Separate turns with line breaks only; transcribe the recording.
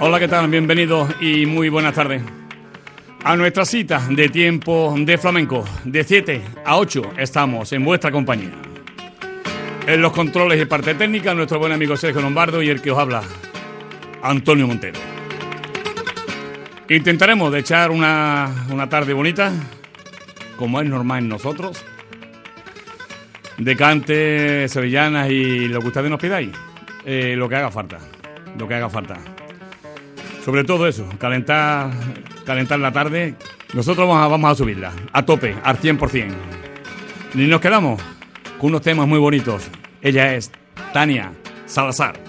Hola, ¿qué tal? Bienvenidos y muy buenas tardes a nuestra cita de Tiempo de Flamenco. De 7 a 8 estamos en vuestra compañía. En los controles y parte técnica, nuestro buen amigo Sergio Lombardo y el que os habla, Antonio Montero. Intentaremos de echar una tarde bonita, como es normal en nosotros, de cante, sevillanas y lo que ustedes nos pidáis, lo que haga falta. Sobre todo eso, calentar la tarde. Nosotros vamos a subirla a tope, al 100%. Y nos quedamos con unos temas muy bonitos. Ella es Tania Salazar.